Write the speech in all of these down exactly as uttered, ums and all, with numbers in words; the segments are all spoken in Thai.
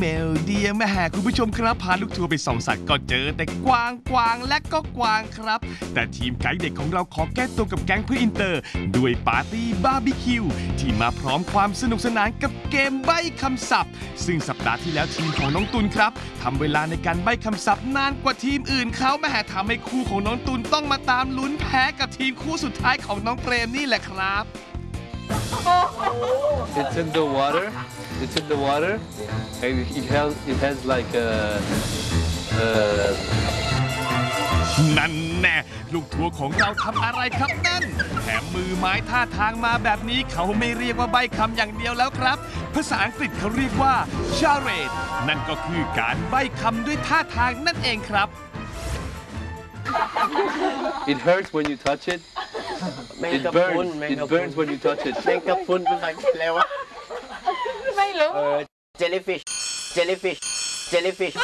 เมลเดียแม่แห่คุณผู้ชมครับพาลูกทัวร์ไปส่องสัตว์ก็เจอแต่กวางกวางและก็กวางครับแต่ทีมไกด์เด็กของเราขอแก้ตัวกับแก๊งเพื่ออินเตอร์ด้วยปาร์ตี้บาร์บีคิวที่มาพร้อมความสนุกสนานกับเกมใบ้คำศัพท์ซึ่งสัปดาห์ที่แล้วทีมของน้องตุลครับทำเวลาในการใบ้คำศัพท์นานกว่าทีมอื่นเขาแม่แห่ทำให้คู่ของน้องตุลต้องมาตามลุ้นแพ้กับทีมคู่สุดท้ายของน้องเปรมนี่แหละครับ It's in the water. It's in the water. And it has it has like a. Uh, นั่นแน่ลูกทัวร์ของเราทำอะไรครับนั่นแถมมือไม้ท่าทางมาแบบนี้เขาไม่เรียกว่าใบ้คำอย่างเดียวแล้วครับภาษาอังกฤษเขาเรียกว่า charade นั่นก็คือการใบ้คำด้วยท่าทางนั่นเองครับ it hurts when you touch it. It burns. It burns when you touch it. แมงกะพรุนเป็นภาษาอังกฤษแล้ววะไม่รู้เออ jellyfish jellyfish jellyfish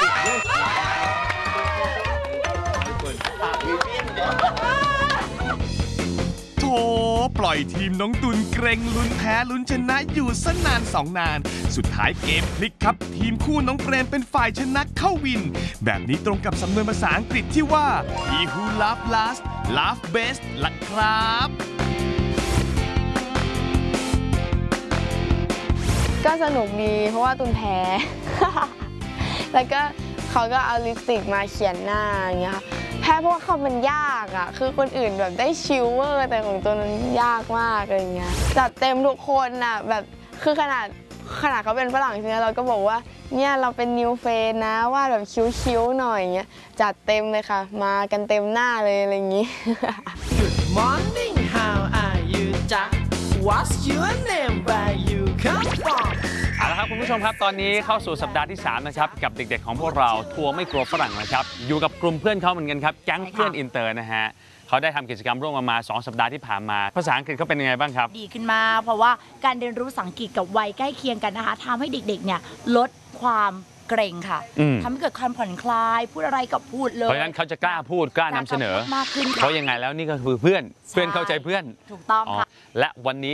โถปล่อยทีมน้องตุลเกรงลุ้นแพ้ลุ้นชนะอยู่สนานสองนานสุดท้ายเกมพลิกครับทีมคู่น้องเปรมเป็นฝ่ายชนะเข้าวินแบบนี้ตรงกับสำนวนภาษาอังกฤษที่ว่า he who laugh last laugh best ล่ะครับก็สนุกดีเพราะว่าตุนแพ้ แล้วก็เขาก็เอาลิปสติกมาเขียนหน้าอย่างเงี้ยค่ะแพ้เพราะว่าคำมันยากอ่ะคือคนอื่นแบบได้ชิลเวอร์แต่ของตัวนั้นยากมากอะไรเงี้ยจัดเต็มทุกคนอ่ะแบบคือขนาดขนาดเขาเป็นฝรั่งใช่ไหมเราก็บอกว่าเนี่ยเราเป็นนิวเฟนนะว่าแบบคิ้วๆหน่อยเงี้ยจัดเต็มเลยค่ะมากันเต็มหน้าเลยอะไรอย่างงี้ Good morning how are you จ๊ะ What's your name where you come from เอาละครับคุณผู้ชมครับตอนนี้เข้าสู่สัปดาห์ที่สามนะครับกับเด็กๆของพวกเราทัวร์ไม่กลัวฝรั่งนะครับอยู่กับกลุ่มเพื่อนเขาเหมือนกันครับแก๊งเพื่อนอินเตอร์นะฮะเขาได้ทำกิจกรรมร่วมกันมาสองสัปดาห์ที่ผ่านมาภาษาอังกฤษเขาเป็นยังไงบ้างครับดีขึ้นมาเพราะว่าการเรียนรู้ภาษาอังกฤษกับวัยใกล้เคียงกันนะคะทำให้เด็กๆเนี่ยลดความเกรงค่ะทำให้เกิดความผ่อนคลายพูดอะไรกับพูดเลยเพราะฉะนั้นเขาจะกล้าพูดกล้านำเสนอมากขึ้นค่ะเพราะยังไงแล้วนี่ก็คือเพื่อนเพื่อนเข้าใจเพื่อนถูกต้องค่ะและวันนี้